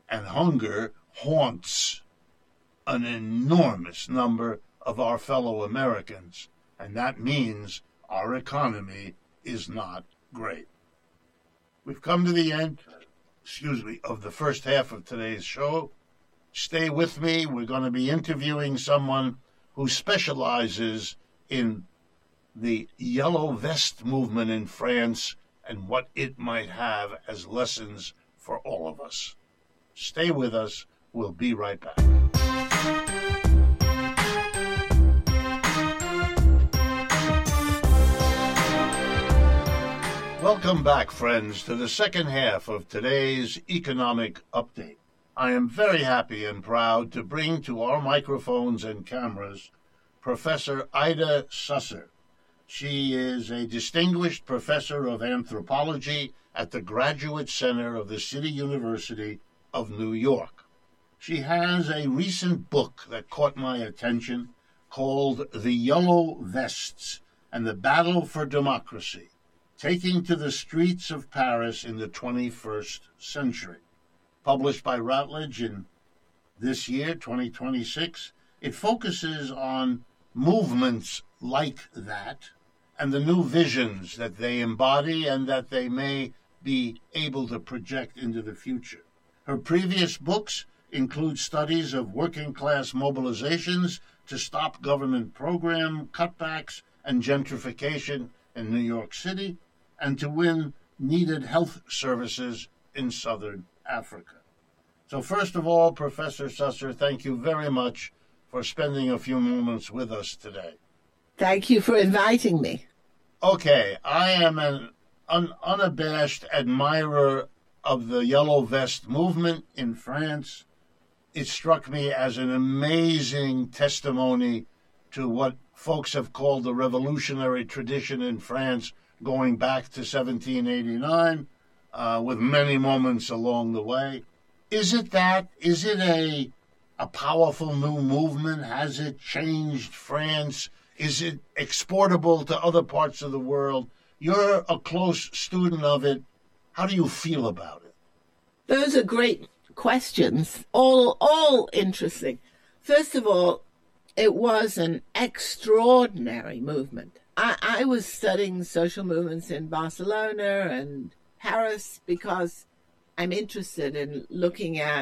and hunger haunts an enormous number of our fellow Americans, and that means our economy is not great. We've come to the end, of the first half of today's show. Stay with me. We're going to be interviewing someone who specializes in the Yellow Vest movement in France and what it might have as lessons for all of us. Stay with us. We'll be right back. Welcome back, friends, to the second half of today's economic update. I am very happy and proud to bring to our microphones and cameras Professor Ida Susser. She is a distinguished professor of anthropology at the Graduate Center of the City University of New York. She has a recent book that caught my attention called The Yellow Vests and the Battle for Democracy, Taking to the Streets of Paris in the 21st Century. Published by Routledge in this year, 2026, it focuses on movements like that and the new visions that they embody and that they may be able to project into the future. Her previous books include studies of working-class mobilizations to stop government program cutbacks and gentrification in New York City and to win needed health services in Southern Africa. So first of all, Professor Susser, thank you very much for spending a few moments with us today. Thank you for inviting me. Okay, I am an unabashed admirer of the Yellow Vest movement in France. It struck me as an amazing testimony to what folks have called the revolutionary tradition in France going back to 1789, with many moments along the way. Is it that? Is it a powerful new movement? Has it changed France? Is it exportable to other parts of the world? You're a close student of it. How do you feel about it? Those are great questions, all interesting. First of all, it was an extraordinary movement. I was studying social movements in Barcelona and Paris because I'm interested in looking at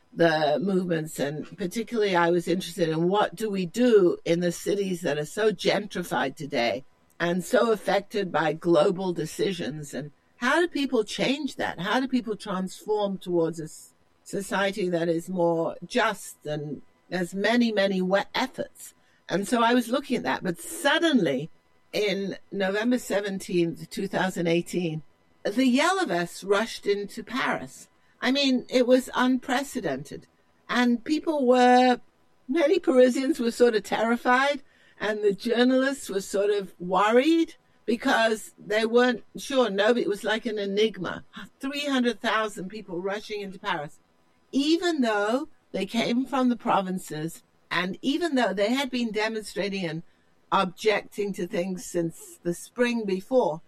the movements, and particularly I was interested in what do we do in the cities that are so gentrified today and so affected by global decisions, and how do people change that? How do people transform towards a society that is more just and has many efforts? And so I was looking at that, but suddenly in November 17th, 2018, the Yellow Vests rushed into Paris. I mean, it was unprecedented. And many Parisians were sort of terrified, and the journalists were sort of worried because they weren't sure. It was like an enigma. 300,000 people rushing into Paris. Even though they came from the provinces, and even though they had been demonstrating and objecting to things since the spring before,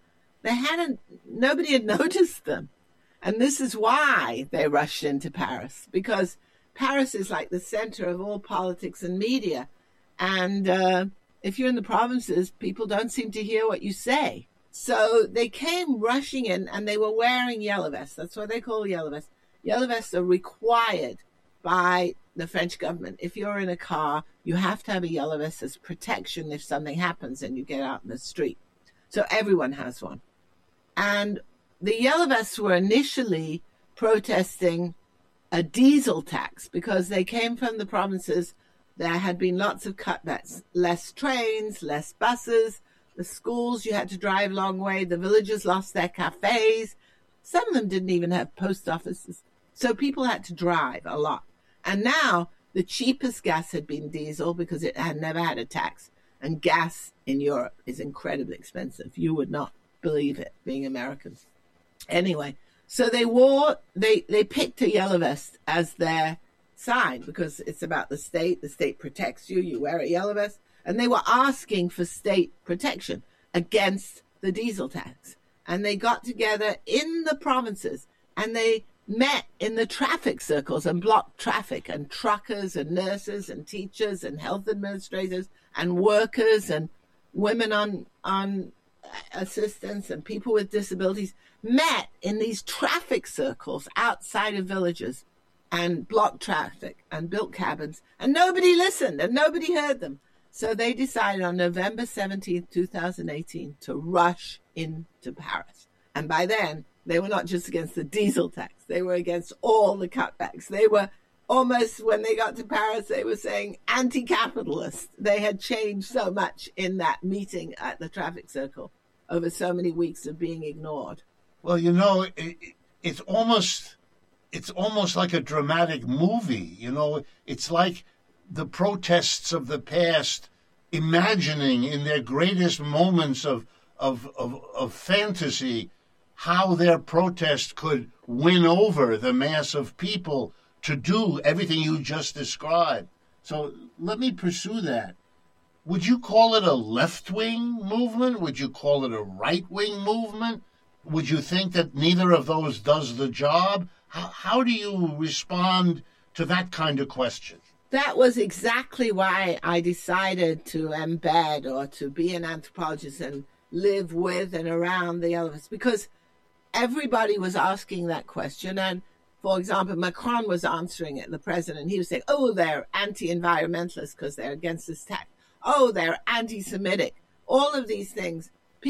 nobody had noticed them. And this is why they rushed into Paris, because Paris is like the center of all politics and media. And if you're in the provinces, people don't seem to hear what you say. So they came rushing in, and they were wearing yellow vests. That's what they call yellow vests. Yellow vests are required by the French government. If you're in a car, you have to have a yellow vest as protection if something happens and you get out in the street. So everyone has one. And the Yellow Vests were initially protesting a diesel tax because they came from the provinces. There had been lots of cutbacks, less trains, less buses. The schools, you had to drive a long way. The villagers lost their cafes. Some of them didn't even have post offices. So people had to drive a lot. And now the cheapest gas had been diesel because it had never had a tax. And gas in Europe is incredibly expensive. You would not believe it, being Americans. Anyway, so they picked a yellow vest as their sign because it's about the state. The state protects you. You wear a yellow vest. And they were asking for state protection against the diesel tax. And they got together in the provinces and they met in the traffic circles and blocked traffic, and truckers and nurses and teachers and health administrators and workers and women on assistance and people with disabilities met in these traffic circles outside of villages and blocked traffic and built cabins, and nobody listened and nobody heard them. So they decided on November 17th, 2018 to rush into Paris. And by then, they were not just against the diesel tax, they were against all the cutbacks. They were almost, when they got to Paris, they were saying anti-capitalist. They had changed so much in that meeting at the traffic circle over so many weeks of being ignored. Well, it's almost like a dramatic movie. It's like the protests of the past imagining in their greatest moments of fantasy how their protest could win over the mass of people to do everything you just described. So let me pursue that. Would you call it a left-wing movement? Would you call it a right-wing movement? Would you think that neither of those does the job? How do you respond to that kind of question? That was exactly why I decided to embed or to be an anthropologist and live with and around the elephants, because everybody was asking that question. And for example, Macron was answering it, the president. He was saying, oh, they're anti-environmentalists because they're against this tax. Oh, they're anti-Semitic. All of these things.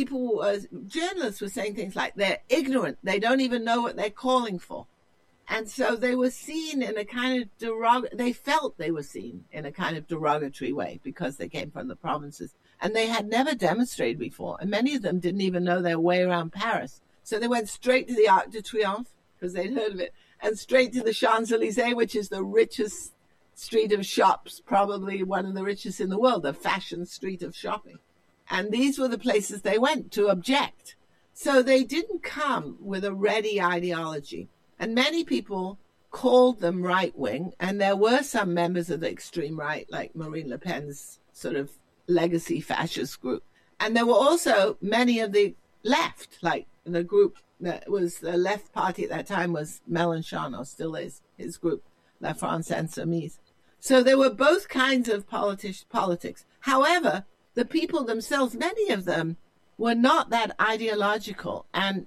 Journalists were saying things like they're ignorant. They don't even know what they're calling for. And so they were seen in a kind of they felt they were seen in a kind of derogatory way because they came from the provinces. And they had never demonstrated before. And many of them didn't even know their way around Paris. So they went straight to the Arc de Triomphe, because they'd heard of it, and straight to the Champs-Élysées, which is the richest street of shops, probably one of the richest in the world, the fashion street of shopping. And these were the places they went to object. So they didn't come with a ready ideology. And many people called them right-wing, and there were some members of the extreme right, like Marine Le Pen's sort of legacy fascist group. And there were also many of the left, like the group that was the left party at that time was Mélenchon, or still is, his group, La France Insoumise. So there were both kinds of politics. However, the people themselves, many of them, were not that ideological and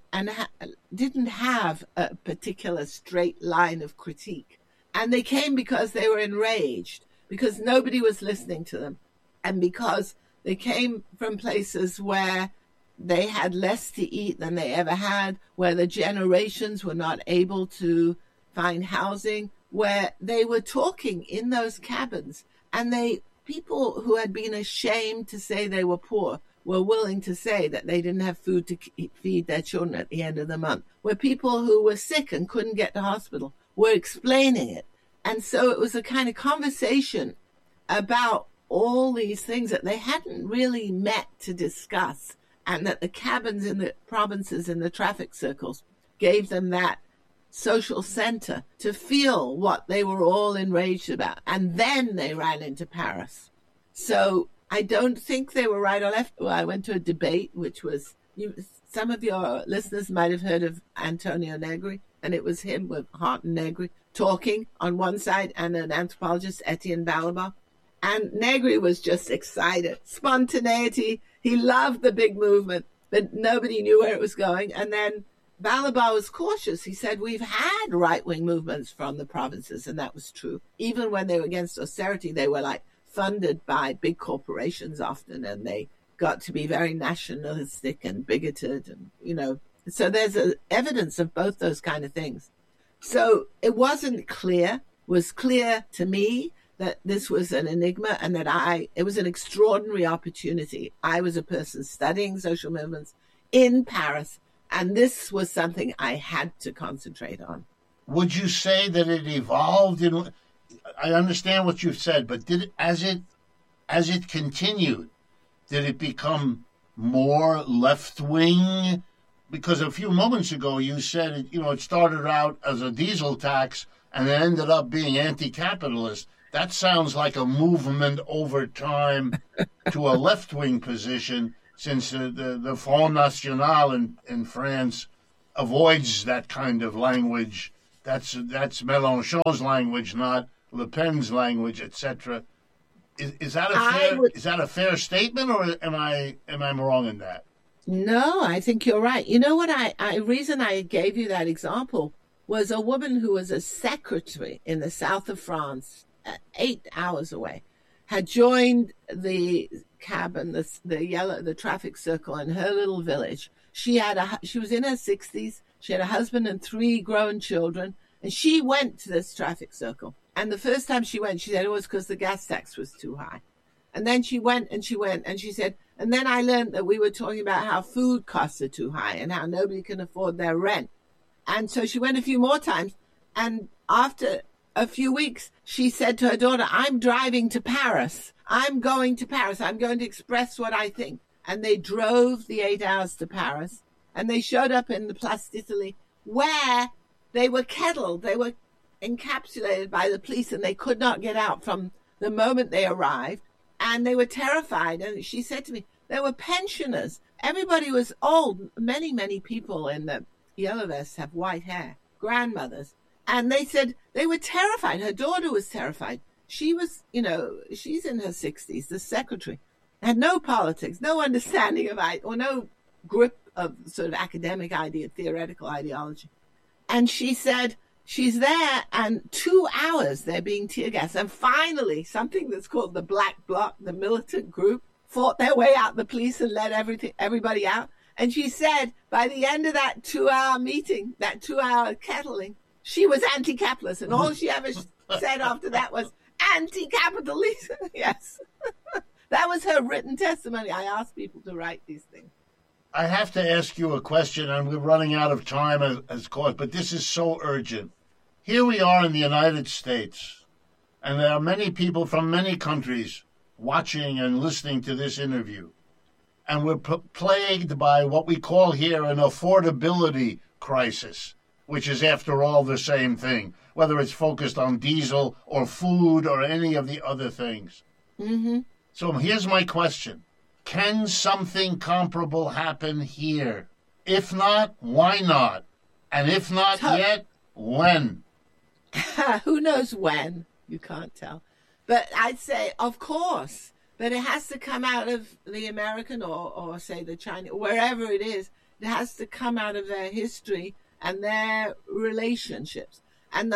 didn't have a particular straight line of critique. And they came because they were enraged, because nobody was listening to them, and because they came from places where they had less to eat than they ever had, where the generations were not able to find housing, where they were talking in those cabins. And people who had been ashamed to say they were poor were willing to say that they didn't have food to feed their children at the end of the month, where people who were sick and couldn't get to hospital were explaining it. And so it was a kind of conversation about all these things that they hadn't really met to discuss, and that the cabins in the provinces in the traffic circles gave them that social center to feel what they were all enraged about. And then they ran into Paris. So I don't think they were right or left. Well, I went to a debate, which was, some of your listeners might have heard of Antonio Negri, and it was him with Hart and Negri talking on one side, and an anthropologist, Etienne Balibar. And Negri was just excited. Spontaneity. He loved the big movement, but nobody knew where it was going. And then Balibar was cautious. He said, we've had right-wing movements from the provinces, and that was true. Even when they were against austerity, they were like funded by big corporations often, and they got to be very nationalistic and bigoted, and, so there's evidence of both those kind of things. So it wasn't clear, was clear to me that this was an enigma, and that it was an extraordinary opportunity. I was a person studying social movements in Paris, and this was something I had to concentrate on. Would you say that it evolved I understand what you've said, but as it continued, did it become more left-wing? Because a few moments ago you said, it started out as a diesel tax and it ended up being anti-capitalist. That sounds like a movement over time to a left-wing position, since the Front National in France avoids that kind of language That's Mélenchon's language, not Le Pen's language, etc. Is that a fair statement, or am I wrong in that? No, I think you're right. You know what? Reason I gave you that example was a woman who was a secretary in the south of France, 8 hours away, had joined the cabin, the traffic circle in her little village. She was in her 60s. She had a husband and 3 grown children, and she went to this traffic circle. And the first time she went, she said it was because the gas tax was too high. And then she went, and she said, and then I learned that we were talking about how food costs are too high and how nobody can afford their rent. And so she went a few more times. And after a few weeks, she said to her daughter, I'm driving to Paris. I'm going to Paris. I'm going to express what I think. And they drove the 8 hours to Paris. And they showed up in the Place d'Italie, where they were kettled. They were encapsulated by the police, and they could not get out from the moment they arrived. And they were terrified. And she said to me, there were pensioners. Everybody was old. Many, many people in the yellow vests have white hair, grandmothers. And they said they were terrified. Her daughter was terrified. She was, she's in her 60s, the secretary, had no politics, no understanding of or no grip of sort of academic theoretical ideology. And she said she's there, and 2 hours they're being tear gassed. And finally, something that's called the Black Bloc, the militant group, fought their way out the police and let everybody out. And she said by the end of that 2-hour meeting, that 2-hour kettling, she was anti-capitalist. And all she ever said after that was anti-capitalist. Yes. That was her written testimony. I asked people to write these things. I have to ask you a question, and we're running out of time, as course, but this is so urgent. Here we are in the United States, and there are many people from many countries watching and listening to this interview. And we're plagued by what we call here an affordability crisis, which is, after all, the same thing, whether it's focused on diesel or food or any of the other things. Mm-hmm. So here's my question. Can something comparable happen here? If not, why not? And if not yet, when? Who knows when? You can't tell. But I'd say, of course. But it has to come out of the American or say the Chinese, wherever it is. It has to come out of their history and their relationships. And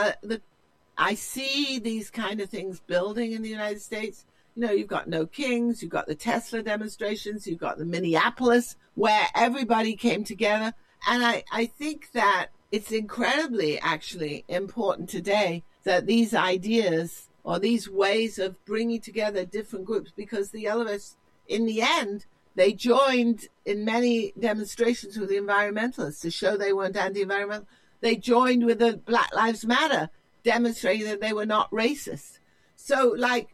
I see these kind of things building in the United States. You've got No Kings, you've got the Tesla demonstrations, you've got the Minneapolis, where everybody came together. And I think that it's incredibly, actually, important today that these ideas or these ways of bringing together different groups, because the Yellow Vests, in the end, they joined in many demonstrations with the environmentalists to show they weren't anti-environmental. They joined with the Black Lives Matter, demonstrating that they were not racist. So,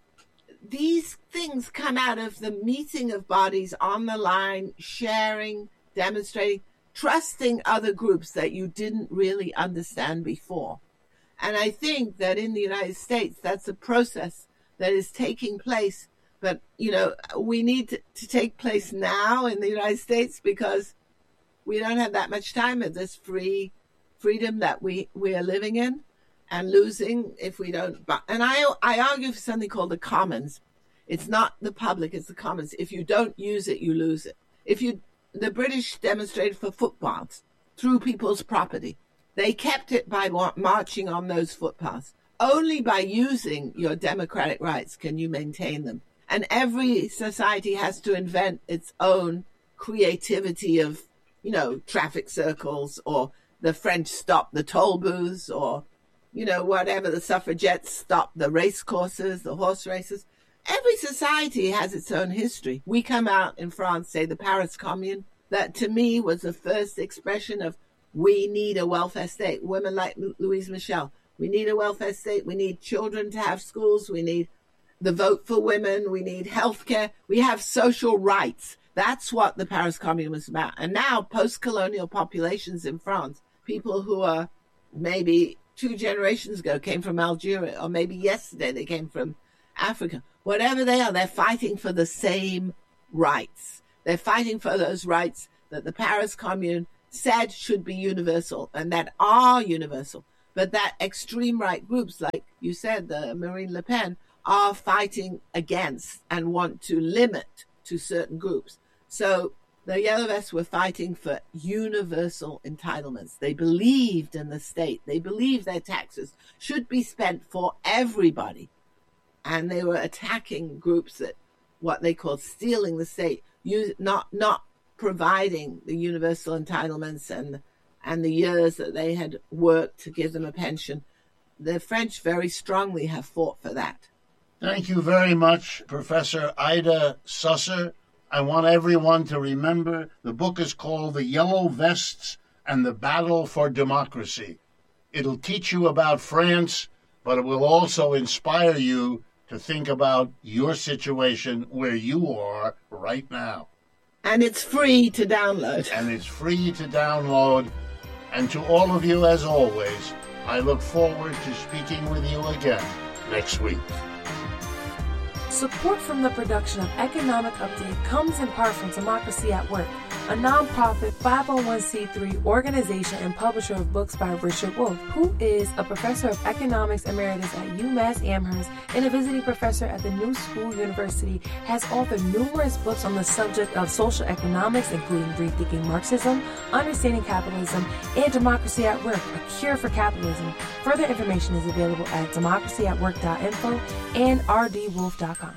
these things come out of the meeting of bodies on the line, sharing, demonstrating, trusting other groups that you didn't really understand before. And I think that in the United States, that's a process that is taking place. But, we need to take place now in the United States because we don't have that much time of this freedom that we are living in. And losing if we don't. And I argue for something called the commons. It's not the public, it's the commons. If you don't use it, you lose it. The British demonstrated for footpaths through people's property. They kept it by marching on those footpaths. Only by using your democratic rights can you maintain them. And every society has to invent its own creativity of, traffic circles, or the French stop the toll booths, or whatever, the suffragettes stopped the race courses, the horse races. Every society has its own history. We come out in France, say the Paris Commune, that to me was the first expression of we need a welfare state. Women like Louise Michel, we need a welfare state. We need children to have schools. We need the vote for women. We need healthcare. We have social rights. That's what the Paris Commune was about. And now post-colonial populations in France, people who are maybe 2 generations ago came from Algeria, or maybe yesterday they came from Africa. Whatever they are, they're fighting for the same rights. They're fighting for those rights that the Paris Commune said should be universal and that are universal. but that extreme right groups, like you said, the Marine Le Pen, are fighting against and want to limit to certain groups. So the Yellow Vests were fighting for universal entitlements. They believed in the state. They believed their taxes should be spent for everybody. And they were attacking groups that, what they called stealing the state, not providing the universal entitlements and the years that they had worked to give them a pension. The French very strongly have fought for that. Thank you very much, Professor Ida Susser. I want everyone to remember the book is called The Yellow Vests and the Battle for Democracy. It'll teach you about France, but it will also inspire you to think about your situation where you are right now. And it's free to download. And to all of you, as always, I look forward to speaking with you again next week. Support from the production of Economic Update comes in part from Democracy at Work, a nonprofit 501c3 organization and publisher of books by Richard Wolff, who is a professor of economics emeritus at UMass Amherst and a visiting professor at the New School University, has authored numerous books on the subject of social economics, including Rethinking Marxism, Understanding Capitalism, and Democracy at Work, A Cure for Capitalism. Further information is available at democracyatwork.info and rdwolf.com.